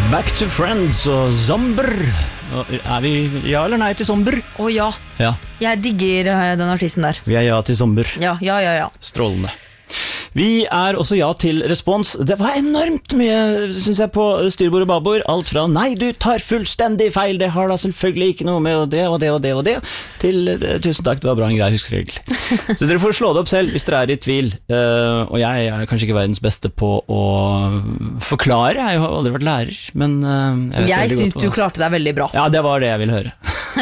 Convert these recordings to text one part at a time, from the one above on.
Back to Friends og Zomber. Er vi ja eller nei til Zomber? Å ja. Ja. Jeg digger den artisten der. Vi er ja til Zomber. Ja. Strålende. Vi er også ja til respons. Det var enormt mye, synes jeg, på styrbord og babord. Alt fra nei, du tar fullstendig feil, det har da selvfølgelig ikke noe med det og det og det og det, til tusen takk, det var bra, en grei huskeregel. Så dere får slå det opp selv hvis dere er i tvil. Og jeg er kanskje ikke verdens beste på å forklare, jeg har aldri vært lærer, men jeg synes du klarte deg veldig bra. Ja, det var det jeg ville høre.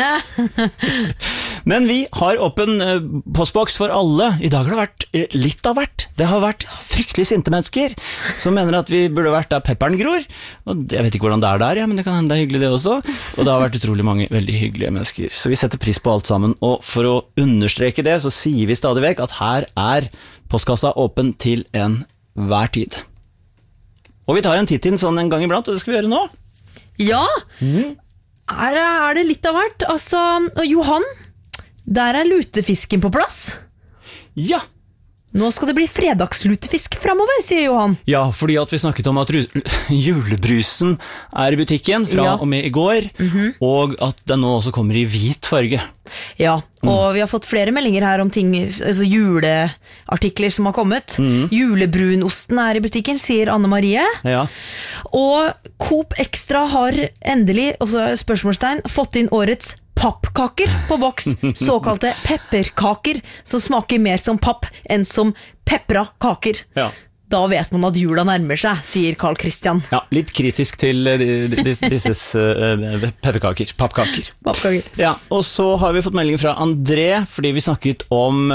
Men vi har åpen postboks for alle. I dag har det vært litt av hvert. Det har vært fryktelig sinte mennesker som mener at vi burde vært der pepperen gror. Og jeg vet ikke hvordan det er der, ja, men det kan hende det er hyggelig det også. Og det har vært utrolig mange veldig hyggelige mennesker. Så vi setter pris på alt sammen. Og for å understreke det, så sier vi stadig vekk at her er postkassa åpen til enhver tid. Og vi tar en titt inn sånn en gang iblant, og det skal vi gjøre nå. Ja, er det litt av hvert? Altså, Johan, der er lutefisken på plass. Ja. Nå skal det bli fredagslutefisk fremover, sier Johan. Ja, fordi at vi snakket om at julebrusen er i butikken fra og med i går, og at den nå også kommer i hvit farge. Ja, og vi har fått flere meldinger her om ting, altså juleartikler som har kommet. Julebrunosten er i butikken, sier Anne Marie. Ja. Og Coop Extra har endelig, også spørsmålstegn, fått inn årets pappkaker på boks, såkalte pepperkaker, som smaker mer som papp enn som peppra kaker. Ja. Da vet man at jula nærmer seg, sier Carl Christian. Ja, litt kritisk til disse pepperkaker, pappkaker. Ja, og så har vi fått melding fra André, fordi vi snakket om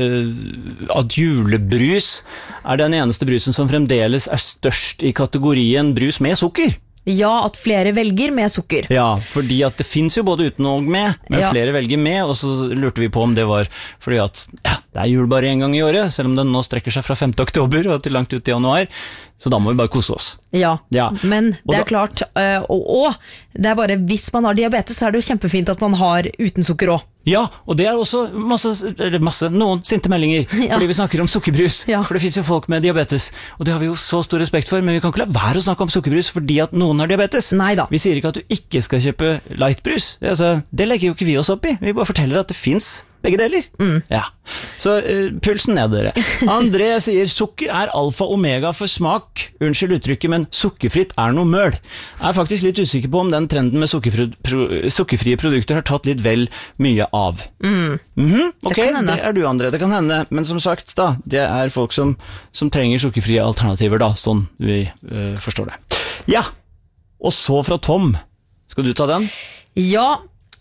at julebrus er den eneste brusen som fremdeles er størst i kategorien brus med sukker. Ja, at flere velger med sukker. Ja, fordi at det finnes jo både uten og med, men flere velger med, og så lurte vi på om det var fordi at det er jul bare en gang i året, selv om den nå strekker seg fra 5. oktober og til langt ut i januar, så da må vi bare kose oss. Ja. Men det er klart, og det er bare, hvis man har diabetes, så er det jo kjempefint at man har uten sukker også. Ja, og det er også noen sinte meldinger, fordi vi snakker om sukkerbrus, for det finnes jo folk med diabetes, og det har vi jo så stor respekt for, men vi kan ikke la være å snakke om sukkerbrus fordi at noen har diabetes. Neida. Vi sier ikke at du ikke skal kjøpe lightbrus, det legger jo ikke vi oss opp i, vi bare forteller at det finnes begge deler. Ja. Så pulsen ned, dere. André sier sukker er alfa og omega for smak. Unnskyld uttrykket, men sukkerfritt er noe møl. Jeg er faktisk litt usikker på om den trenden med sukkerfrie produkter har tatt litt vel mye av. Ok, det er du, André, det kan hende. Men som sagt da, det er folk som trenger sukkerfrie alternativer da, sånn vi forstår det. Ja, og så fra Tom. Skal du ta den? Ja,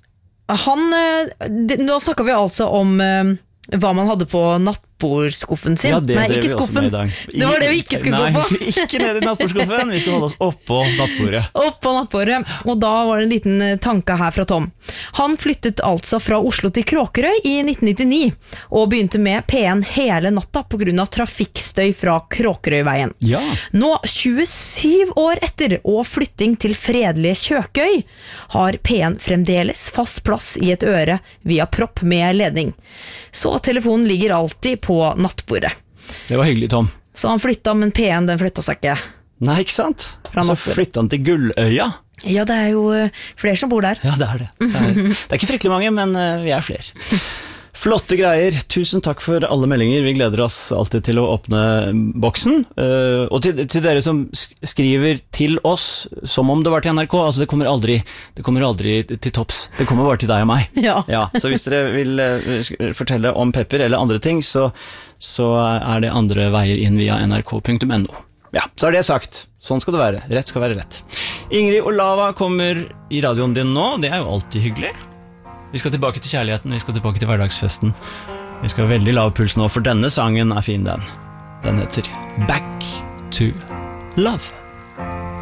nå snakker vi altså om hva man hadde på nattbordskuffen sin. Ja, det drev vi også med i dag. Det var det vi ikke skulle gå på. Nei, vi skulle ikke ned i nattbordskuffen, vi skulle holde oss oppå nattbordet. Oppå nattbordet, og da var det en liten tanke her fra Tom. Han flyttet altså fra Oslo til Kråkerøy i 1999, og begynte med P1 hele natta på grunn av trafikkstøy fra Kråkerøyveien. Ja. Nå, 27 år etter, og flytting til fredelige Kjøkøy, har P1 fremdeles fast plass i et øre via propp med ledning. Så telefonen ligger alltid på nattbordet. Det var hyggelig, Tom. Så han flyttet, men P1 den flyttet seg ikke. Nei, ikke sant? Så flyttet han til Gulløya. Ja, det er jo flere som bor der. Ja, det er det. Det er ikke fryktelig mange, men vi er flere. Flotte greier. Tusen takk for alle meldinger. Vi gleder oss alltid til å åpne boksen. Og til dere som skriver til oss som om det var til NRK, altså det kommer aldri til topps. Det kommer bare til deg og meg. Ja, så hvis dere vil fortelle om pepper eller andre ting, så er det andre veier inn via nrk.no. Ja, så er det sagt. Sånn skal det være. Rett skal være rett. Ingrid Olava kommer i radioen din nå. Det er jo alltid hyggelig. Vi skal tilbake til kjærligheten, vi skal tilbake til hverdagsfesten. Vi skal ha veldig lav puls nå, for denne sangen er fin, den. Den heter Back to Love.